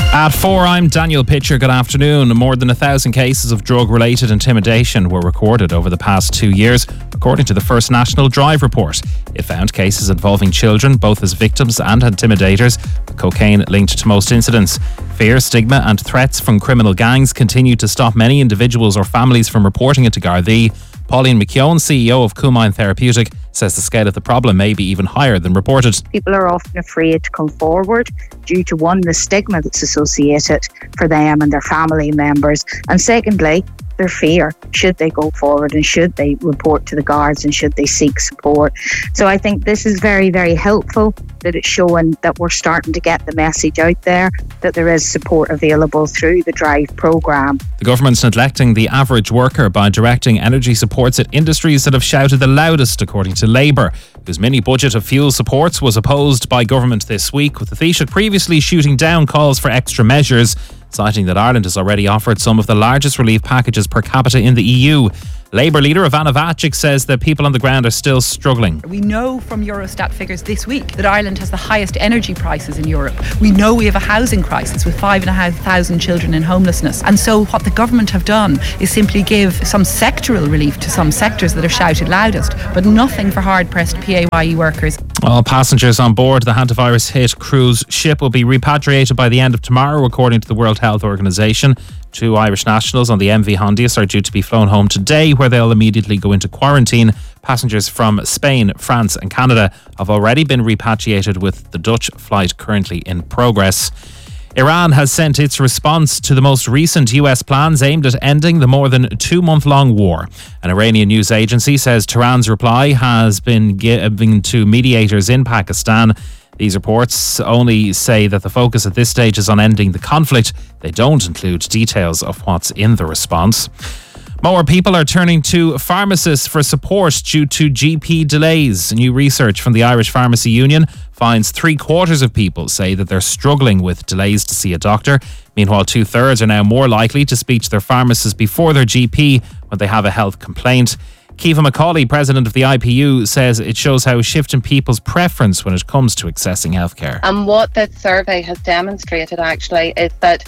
At 4, I'm Daniel Pitcher. Good afternoon. More than 1,000 cases of drug-related intimidation were recorded over the past 2 years, according to the First National Drive Report. It found cases involving children, both as victims and intimidators, with cocaine linked to most incidents. Fear, stigma and threats from criminal gangs continue to stop many individuals or families from reporting it to Gardaí. Pauline McKeown, CEO of Coumadin Therapeutic, says the scale of the problem may be even higher than reported. People are often afraid to come forward due to, one, the stigma that's associated for them and their family members, and secondly, their fear. Should they go forward and should they report to the guards and should they seek support? So I think this is very, very helpful that it's showing that we're starting to get the message out there that there is support available through the Drive programme. The government's neglecting the average worker by directing energy supports at industries that have shouted the loudest, according to Labour, whose mini budget of fuel supports was opposed by government this week, with the Taoiseach previously shooting down calls for extra measures, citing that Ireland has already offered some of the largest relief packages per capita in the EU. Labour leader Ivana Vacic says that people on the ground are still struggling. We know from Eurostat figures this week that Ireland has the highest energy prices in Europe. We know we have a housing crisis with 5,500 children in homelessness. And so what the government have done is simply give some sectoral relief to some sectors that have shouted loudest, but nothing for hard-pressed PAYE workers. All passengers on board the hantavirus-hit cruise ship will be repatriated by the end of tomorrow, according to the World Health Organization. 2 Irish nationals on the MV Hondius are due to be flown home today, where they'll immediately go into quarantine. Passengers from Spain, France and Canada have already been repatriated, with the Dutch flight currently in progress. Iran has sent its response to the most recent US plans aimed at ending the more than 2-month-long war. An Iranian news agency says Tehran's reply has been given to mediators in Pakistan. These reports only say that the focus at this stage is on ending the conflict. They don't include details of what's in the response. More people are turning to pharmacists for support due to GP delays. New research from the Irish Pharmacy Union finds 3/4 of people say that they're struggling with delays to see a doctor. Meanwhile, 2/3 are now more likely to speak to their pharmacist before their GP when they have a health complaint. Kiva McCauley, president of the IPU, says it shows how a shift in people's preference when it comes to accessing healthcare. And what this survey has demonstrated actually is that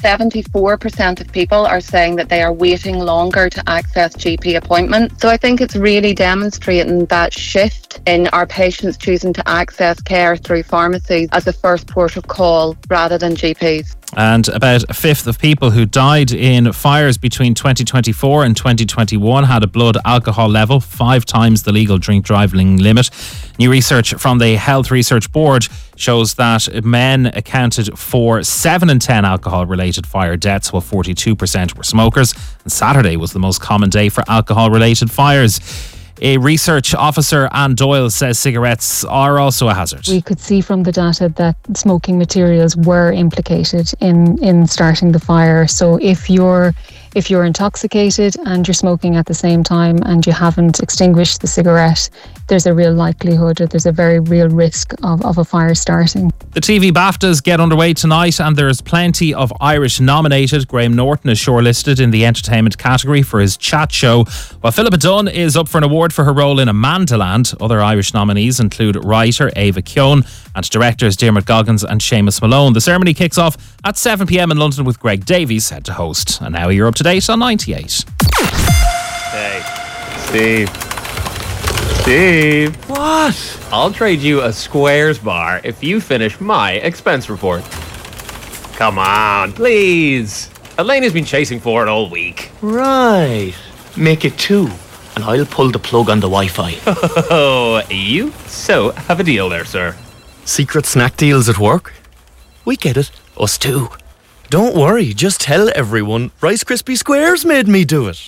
74% of people are saying that they are waiting longer to access GP appointments. So I think it's really demonstrating that shift in our patients choosing to access care through pharmacies as a first port of call rather than GPs. And about a fifth of people who died in fires between 2024 and 2021 had a blood alcohol level 5 times the legal drink driving limit. New research from the Health Research Board shows that men accounted for 7 in 10 alcohol-related fire deaths, while 42% were smokers. And Saturday was the most common day for alcohol-related fires. A research officer, Anne Doyle, says cigarettes are also a hazard. We could see from the data that smoking materials were implicated in starting the fire. So if you're intoxicated and you're smoking at the same time and you haven't extinguished the cigarette, there's a real likelihood, or there's a very real risk of a fire starting. The TV BAFTAs get underway tonight and there's plenty of Irish nominated. Graham Norton is shortlisted in the entertainment category for his chat show, while Philippa Dunn is up for an award for her role in Amandaland. Other Irish nominees include writer Ava Keown and directors Diarmuid Goggins and Seamus Malone. The ceremony kicks off at 7 p.m. in London, with Greg Davies set to host. And now you're up to date on 98. Hey, Steve. What? I'll trade you a Squares bar if you finish my expense report. Come on, please. Elaine has been chasing for it all week. Right. Make it 2, and I'll pull the plug on the Wi-Fi. Oh, you so have a deal there, sir. Secret snack deals at work? We get it. Us too. Don't worry, just tell everyone Rice Krispie Squares made me do it.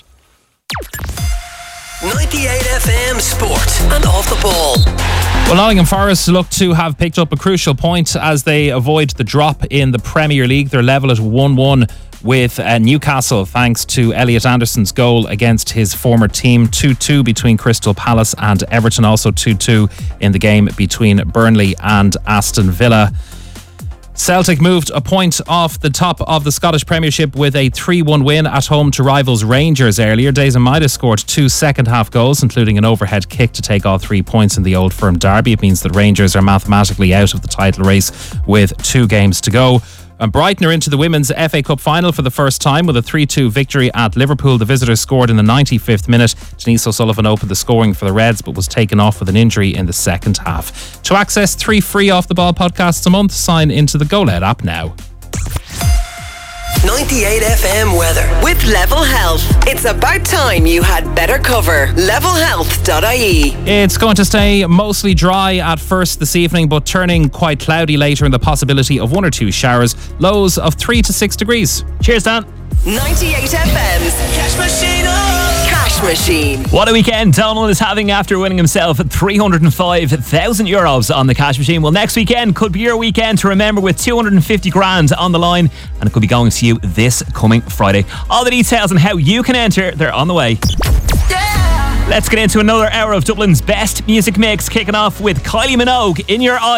98 FM Sport and Off the Ball. Well, Nottingham Forest look to have picked up a crucial point as they avoid the drop in the Premier League. They're level at 1-1 with Newcastle, thanks to Elliot Anderson's goal against his former team. 2-2 between Crystal Palace and Everton, also 2-2 in the game between Burnley and Aston Villa. Celtic moved a point off the top of the Scottish Premiership with a 3-1 win at home to rivals Rangers earlier. Days and Midas scored 2 second-half goals, including an overhead kick to take all 3 points in the Old Firm derby. It means that Rangers are mathematically out of the title race with 2 games to go. And Brighton are into the Women's FA Cup final for the first time with a 3-2 victory at Liverpool. The visitors scored in the 95th minute. Denise O'Sullivan opened the scoring for the Reds but was taken off with an injury in the second half. To access 3 free Off the Ball podcasts a month, sign into the GoLed app now. 98 FM weather with Level Health. It's about time you had better cover. Levelhealth.ie. It's going to stay mostly dry at first this evening, but turning quite cloudy later, and the possibility of 1 or 2 showers. Lows of 3 to 6 degrees. Cheers, Dan. 98 FM's Cash Machine. Cash Machine. What a weekend Donald is having after winning himself €305,000 on the Cash Machine. Well, next weekend could be your weekend to remember, with 250 grand on the line, and it could be going to you this coming Friday. All the details on how you can enter, they're on the way. Let's get into another hour of Dublin's best music mix, kicking off with Kylie Minogue, In Your Eyes.